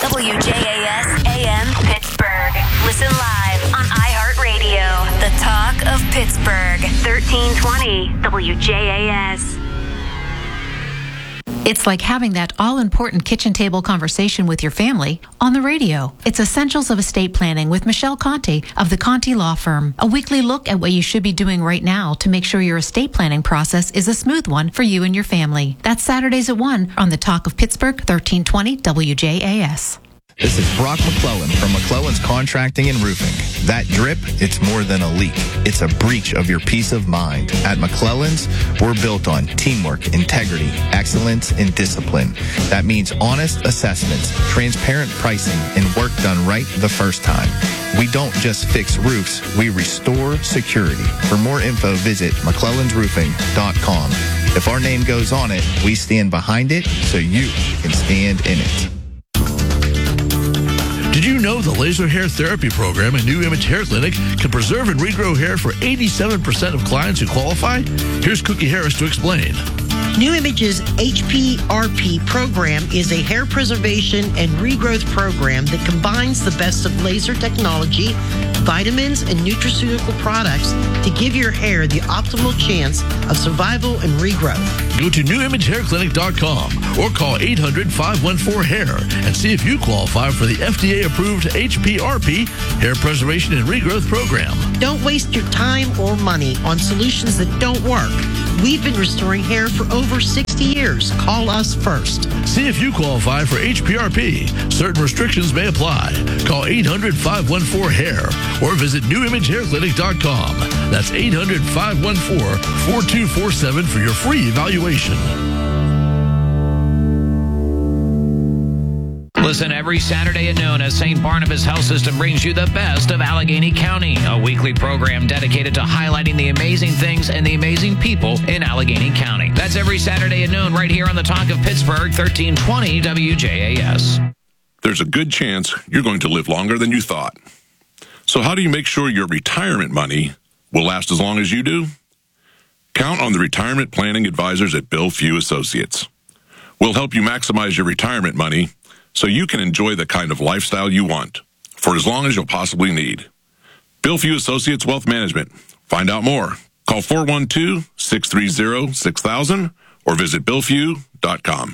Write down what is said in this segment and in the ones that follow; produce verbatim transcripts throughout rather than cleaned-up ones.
W J A S A M Pittsburgh. Listen live on iHeartRadio. The talk of Pittsburgh. thirteen twenty W J A S. It's like having that all-important kitchen table conversation with your family on the radio. It's Essentials of Estate Planning with Michelle Conte of the Conte Law Firm. A weekly look at what you should be doing right now to make sure your estate planning process is a smooth one for you and your family. That's Saturdays at one on the Talk of Pittsburgh, thirteen twenty W J A S. This is Brock McClellan from McClellan's Contracting and Roofing. That drip, it's more than a leak. It's a breach of your peace of mind. At McClellan's, we're built on teamwork, integrity, excellence, and discipline. That means honest assessments, transparent pricing, and work done right the first time. We don't just fix roofs, we restore security. For more info, visit mcclellans roofing dot com. If our name goes on it, we stand behind it so you can stand in it. Did you know the laser hair therapy program at New Image Hair Clinic can preserve and regrow hair for eighty-seven percent of clients who qualify? Here's Cookie Harris to explain. New Image's H P R P program is a hair preservation and regrowth program that combines the best of laser technology, vitamins, and nutraceutical products to give your hair the optimal chance of survival and regrowth. Go to new image hair clinic dot com or call eight hundred, five one four, hair and see if you qualify for the F D A-approved H P R P Hair Preservation and Regrowth Program. Don't waste your time or money on solutions that don't work. We've been restoring hair for over sixty years. Call us first. See if you qualify for H P R P. Certain restrictions may apply. Call eight hundred, five one four, hair or visit new image hair clinic dot com. That's eight hundred, five one four, four two four seven for your free evaluation. Listen every Saturday at noon as Saint Barnabas Health System brings you the best of Allegheny County, a weekly program dedicated to highlighting the amazing things and the amazing people in Allegheny County. That's every Saturday at noon right here on the Talk of Pittsburgh, thirteen twenty W J A S. There's a good chance you're going to live longer than you thought. So how do you make sure your retirement money will last as long as you do? Count on the retirement planning advisors at Bill Few Associates. We'll help you maximize your retirement money so you can enjoy the kind of lifestyle you want for as long as you'll possibly need. Bill Few Associates Wealth Management. Find out more. Call four one two, six three zero, six thousand or visit bill few dot com.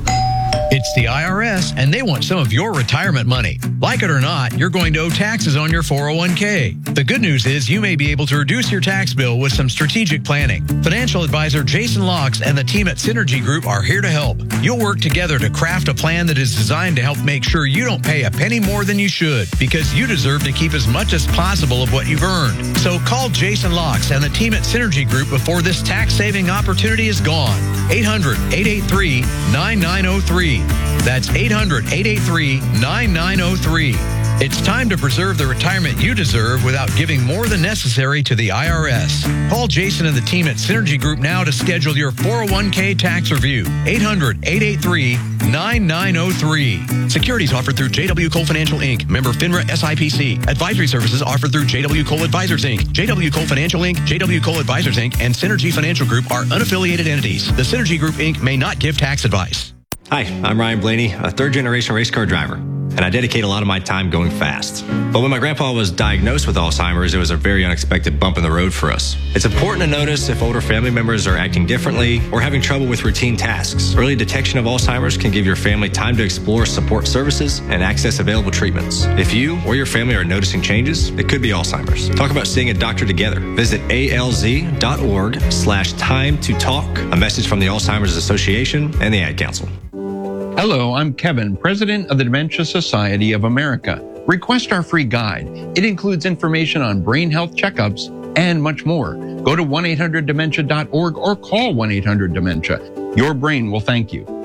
It's the I R S, and they want some of your retirement money. Like it or not, you're going to owe taxes on your four oh one k. The good news is you may be able to reduce your tax bill with some strategic planning. Financial advisor Jason Locks and the team at Synergy Group are here to help. You'll work together to craft a plan that is designed to help make sure you don't pay a penny more than you should, because you deserve to keep as much as possible of what you've earned. So call Jason Locks and the team at Synergy Group before this tax-saving opportunity is gone. eight hundred, eight eight three, nine nine oh three. That's eight hundred, eight eight three, nine nine oh three. It's time to preserve the retirement you deserve without giving more than necessary to the I R S. Call Jason and the team at Synergy Group now to schedule your four oh one k tax review. eight hundred, eight eight three, nine nine oh three. Securities offered through J W Cole Financial Incorporated. Member FINRA S I P C. Advisory services offered through J W Cole Advisors Incorporated. J W Cole Financial Incorporated, J W Cole Advisors Incorporated, and Synergy Financial Group are unaffiliated entities. The Synergy Group Incorporated may not give tax advice. Hi, I'm Ryan Blaney, a third-generation race car driver, and I dedicate a lot of my time going fast. But when my grandpa was diagnosed with Alzheimer's, it was a very unexpected bump in the road for us. It's important to notice if older family members are acting differently or having trouble with routine tasks. Early detection of Alzheimer's can give your family time to explore support services and access available treatments. If you or your family are noticing changes, it could be Alzheimer's. Talk about seeing a doctor together. Visit alz.org slash time to talk. A message from the Alzheimer's Association and the Ad Council. Hello, I'm Kevin, President of the Dementia Society of America. Request our free guide. It includes information on brain health checkups and much more. Go to one eight hundred dementia dot org or call one eight hundred dementia. Your brain will thank you.